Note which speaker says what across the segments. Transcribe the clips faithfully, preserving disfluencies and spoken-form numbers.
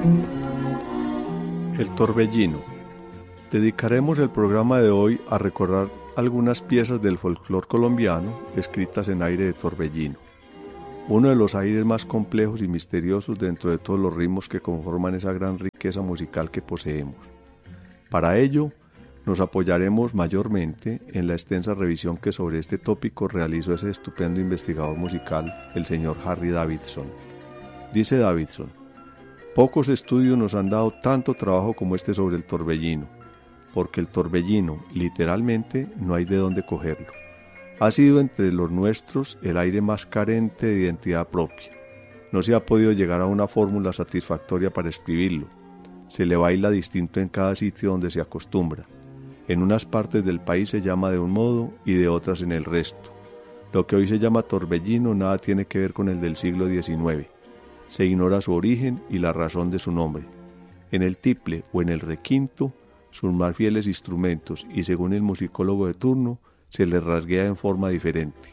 Speaker 1: El Torbellino. Dedicaremos el programa de hoy a recordar algunas piezas del folclore colombiano escritas en aire de torbellino, uno de los aires más complejos y misteriosos dentro de todos los ritmos que conforman esa gran riqueza musical que poseemos. Para ello, nos apoyaremos mayormente en la extensa revisión que sobre este tópico realizó ese estupendo investigador musical, el señor Harry Davidson. Dice Davidson: pocos estudios nos han dado tanto trabajo como este sobre el torbellino, porque el torbellino, literalmente, no hay de dónde cogerlo. Ha sido entre los nuestros el aire más carente de identidad propia. No se ha podido llegar a una fórmula satisfactoria para escribirlo. Se le baila distinto en cada sitio donde se acostumbra. En unas partes del país se llama de un modo y de otras en el resto. Lo que hoy se llama torbellino nada tiene que ver con el del siglo diecinueve. Se ignora su origen y la razón de su nombre. En el tiple o en el requinto, sus más fieles instrumentos y según el musicólogo de turno, se les rasguea en forma diferente.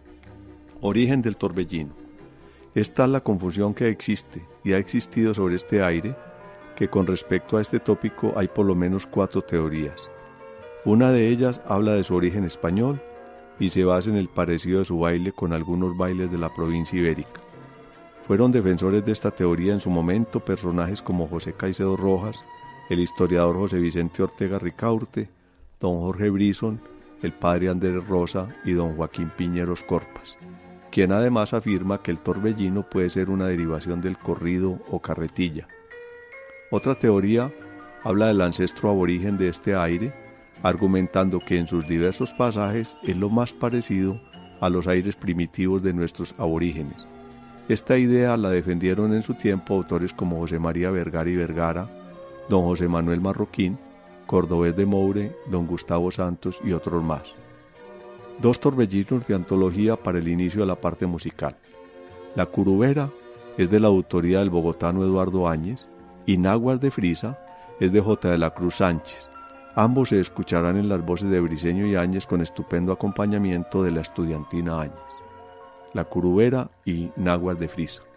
Speaker 1: Origen del torbellino. Es tal la confusión que existe y ha existido sobre este aire que con respecto a este tópico hay por lo menos cuatro teorías. Una de ellas habla de su origen español y se basa en el parecido de su baile con algunos bailes de la provincia ibérica. Fueron defensores de esta teoría en su momento personajes como José Caicedo Rojas, el historiador José Vicente Ortega Ricaurte, don Jorge Brison, el padre Andrés Rosa y don Joaquín Piñeros Corpas, quien además afirma que el torbellino puede ser una derivación del corrido o carretilla. Otra teoría habla del ancestro aborigen de este aire, argumentando que en sus diversos pasajes es lo más parecido a los aires primitivos de nuestros aborígenes. Esta idea la defendieron en su tiempo autores como José María Vergara y Vergara, don José Manuel Marroquín, Cordobés de Moure, don Gustavo Santos y otros más. Dos torbellinos de antología para el inicio de la parte musical. La Curubera es de la autoría del bogotano Eduardo Áñez y Náguas de Frisa es de J. de la Cruz Sánchez. Ambos se escucharán en las voces de Briceño y Áñez con estupendo acompañamiento de la estudiantina Áñez. La Curubera y Náguas de Frisa.